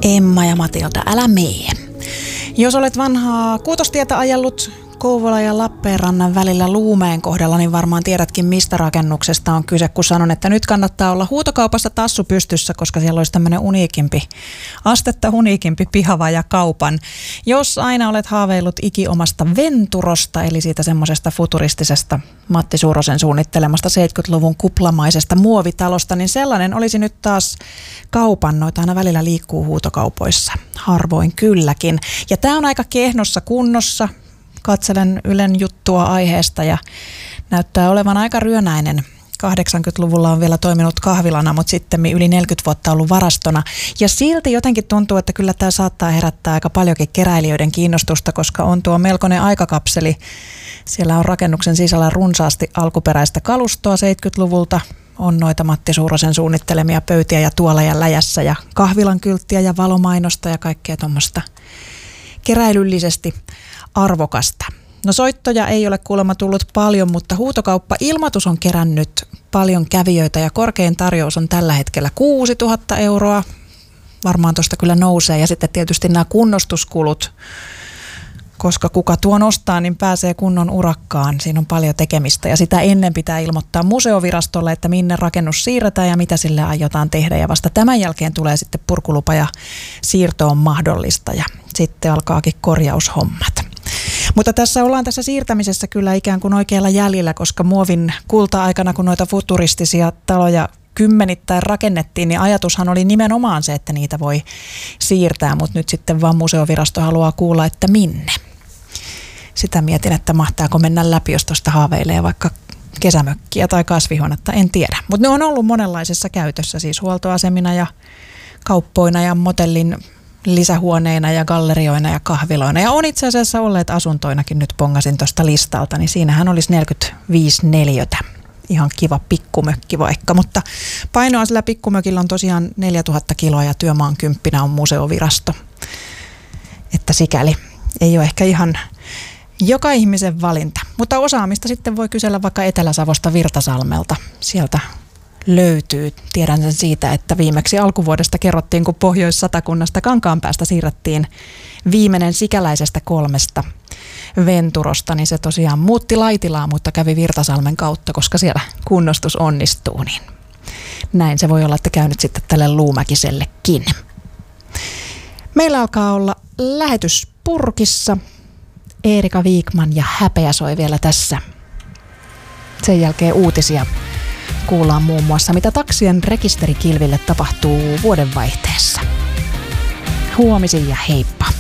Emma ja Matilda, älä mee. Jos olet vanhaa Kuutostietä ajellut Kouvola ja Lappeenrannan välillä Luumeen kohdalla, niin varmaan tiedätkin, mistä rakennuksesta on kyse, kun sanon, että nyt kannattaa olla huutokaupassa tassu pystyssä, koska siellä olisi tämmöinen astetta uniikimpi pihava ja kaupan. Jos aina olet haaveillut ikiomasta Venturosta, eli siitä semmoisesta futuristisesta Matti Suurosen suunnittelemasta 70-luvun kuplamaisesta muovitalosta, niin sellainen olisi nyt taas kaupan. Noita aina välillä liikkuu huutokaupoissa. Harvoin kylläkin. Ja tämä on aika kehnossa kunnossa. Katselen Ylen juttua aiheesta ja näyttää olevan aika ryönäinen. 80-luvulla on vielä toiminut kahvilana, mutta sitten yli 40 vuotta ollut varastona. Ja silti jotenkin tuntuu, että kyllä tämä saattaa herättää aika paljonkin keräilijöiden kiinnostusta, koska on tuo melkoinen aikakapseli. Siellä on rakennuksen sisällä runsaasti alkuperäistä kalustoa 70-luvulta. On noita Matti Suurosen suunnittelemia pöytiä ja tuoleja läjässä ja kahvilan kylttiä ja valomainosta ja kaikkea tuommoista keräilyllisesti arvokasta. No soittoja ei ole kuulemma tullut paljon, mutta huutokauppa-ilmoitus on kerännyt paljon kävijöitä ja korkein tarjous on tällä hetkellä 6 000 €. Varmaan tuosta kyllä nousee ja sitten tietysti nämä kunnostuskulut, koska kuka tuon ostaa, niin pääsee kunnon urakkaan. Siinä on paljon tekemistä ja sitä ennen pitää ilmoittaa museovirastolle, että minne rakennus siirretään ja mitä sille aiotaan tehdä. Ja vasta tämän jälkeen tulee sitten purkulupa ja siirto on mahdollista ja sitten alkaakin korjaushommat. Mutta tässä ollaan tässä siirtämisessä kyllä ikään kuin oikealla jäljellä, koska muovin kulta-aikana, kun noita futuristisia taloja kymmenittäin rakennettiin, niin ajatushan oli nimenomaan se, että niitä voi siirtää, mutta nyt sitten vaan museovirasto haluaa kuulla, että minne. Sitä mietin, että mahtaako mennä läpi, jos tuosta haaveilee vaikka kesämökkiä tai kasvihuonetta, en tiedä. Mutta ne on ollut monenlaisessa käytössä, siis huoltoasemina ja kauppoina ja motellin lisähuoneina ja gallerioina ja kahviloina. Ja on itse asiassa olleet asuntoinakin, nyt pongasin tuosta listalta, niin siinähän olisi 45 neliötä. Ihan kiva pikkumökki vaikka, mutta painoa sillä pikkumökillä on tosiaan 4000 kiloa ja työmaan 10 on museovirasto. Että sikäli ei ole ehkä ihan joka ihmisen valinta. Mutta osaamista sitten voi kysellä vaikka Etelä-Savosta Virtasalmelta. Sieltä löytyy. Tiedän sen siitä, että viimeksi alkuvuodesta kerrottiin, kun Pohjois-Satakunnasta Kankaanpäästä siirrettiin viimeinen sikäläisestä 3 Venturosta, niin se tosiaan muutti Laitilaa, mutta kävi Virtasalmen kautta, koska siellä kunnostus onnistuu. Niin näin se voi olla, että käy nyt sitten tälle Luumäkisellekin. Meillä alkaa olla lähetys purkissa. Eerika Viikman ja Häpeä soi vielä tässä. Sen uutisia. Kuullaan muun muassa, mitä taksien rekisterikilville tapahtuu vuodenvaihteessa. Huomisin ja heippa!